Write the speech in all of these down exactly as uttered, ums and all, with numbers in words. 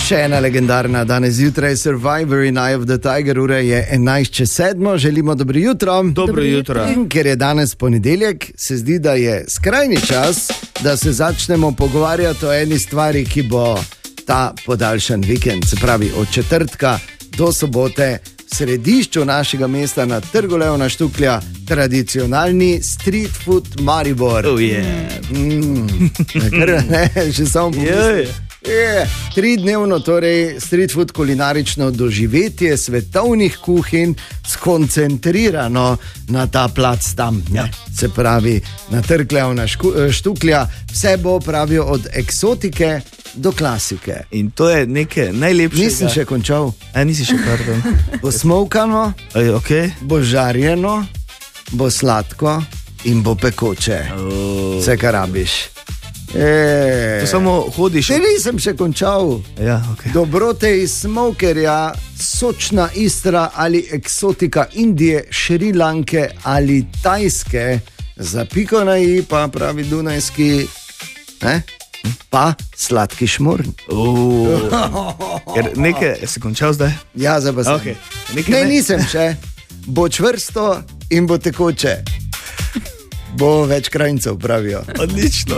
Še ena legendarna danes zjutraj, Survivor in Eye of the Tiger, ura je enajst čez sedmo, želimo dobro jutro. Dobro jutro. In ker je danes ponedeljek, se zdi, da je skrajni čas, da se začnemo pogovarjati o eni stvari, ki bo ta podaljšan vikend, se pravi od četrtka do sobote, v središču našega mesta na Trgu Leona Štuklja, tradicionalni street food Maribor. Oh, yeah. mm, kar, ne, že samo pomislim. Je, tridnevno torej street food kulinarično doživetje svetovnih kuhinj, skoncentrirano na ta plac tam, ja. Se pravi na Trg Leona Štuklja, vse bo, pravijo, od eksotike do klasike. In to je nekaj najlepšega. Nisem še končal. A, nisi še, pardon. Bo smokano, okay. Bo žarjeno, bo sladko in bo pekoče. Oh. Vse, kar rabiš. E, to samo hodiš. Ne, nisem še končal. Ja, okay. Dobrote iz smokerja, sočna Istra ali eksotika Indije, Šrilanke ali Tajske, za piko na i pa pravi dunajski, ne? Pa sladki šmorn. Uh, nekaj, si končal zdaj? Ja, zdaj pa sem. Okay. Ne, ne, nisem še. Bo čvrsto in bo tekoče. Bo več krajncev, pravijo. Odlično.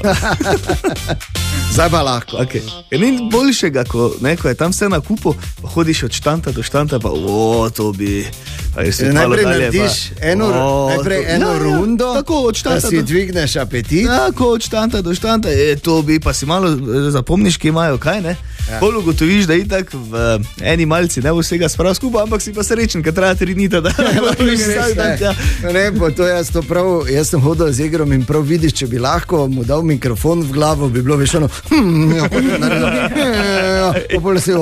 Zdaj pa lahko. Okay. Ni boljšega, ko, ne, ko je tam vse na kupu, pa hodiš od štanta do štanta, pa o, to bi... Najprej narediš eno, o, najprej to, eno ja, rundo, tako, da si do... dvigneš apetit. Tako, od štanta do štanta, e, to bi, pa si malo zapomniš, ki imajo kaj, ne? Ja. Pol ugotoviš, da itak v eni malci ne bo vsega sprav skupaj, ampak si pa srečen, ker traja tri dni, da lahkoviš vsak dan. Ja. Ne, pa to jaz to prav, jaz sem hodil z igrom in prav vidiš, če bi lahko mu dal mikrofon v glavo, bi bilo veš ono, hm, ja, pa pol si,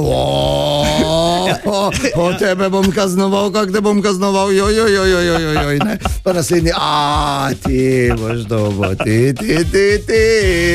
o tebe bom kaznoval, kak te bom kaznoval, joj, joj, joj, joj, joj, joj, ne. Pa naslednji, a ti boš dobo, ti, ti, ti, ti.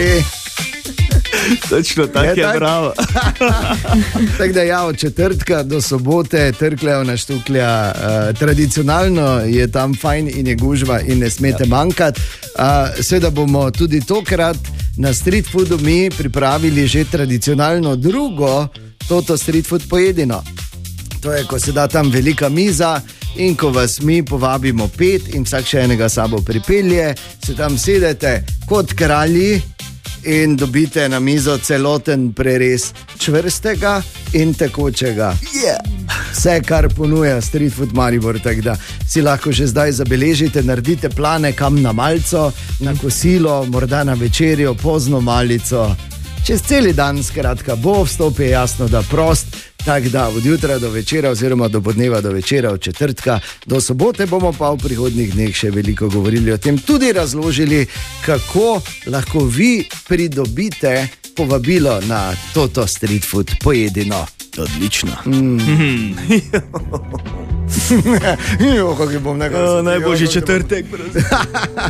Točno tako je, je bravo. Tako da ja, od četrtka do sobote Trg Leona Štuklja, uh, tradicionalno je tam fajn in je gužva in ne smete ja. manjkati. Uh, Seveda bomo tudi tokrat na street foodu mi pripravili že tradicionalno drugo toto street food pojedino. To je, ko se da tam velika miza in ko vas mi povabimo pet in vsak še enega sabo pripelje, se tam sedete kot kralji in dobite na mizo celoten prerez čvrstega in tekočega. Yeah. Vse, kar ponuja street food Maribor, tako da si lahko že zdaj zabeležite, naredite plane kam na malco, na kosilo, morda na večerjo, pozno malico. Čez celi dan, skratka, bo vstop je jasno, da prost, tako da od jutra do večera oziroma do podneva do večera, od četrtka do sobote bomo pa v prihodnjih dneh še veliko govorili o tem, tudi razložili, kako lahko vi pridobite povabilo na toto street food pojedino. Odlično. Mm. jo, kak je bom nekaj... Najboljši četrtek.